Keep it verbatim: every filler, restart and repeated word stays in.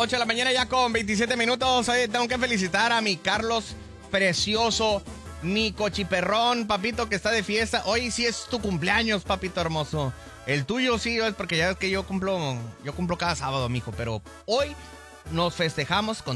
ocho de la mañana ya con veintisiete minutos. Hoy tengo que felicitar a mi Carlos precioso, mi cochiperrón, papito, que está de fiesta. Hoy sí es tu cumpleaños, papito hermoso. El tuyo sí, es porque ya ves que yo cumplo, yo cumplo cada sábado, mijo. Pero hoy nos festejamos con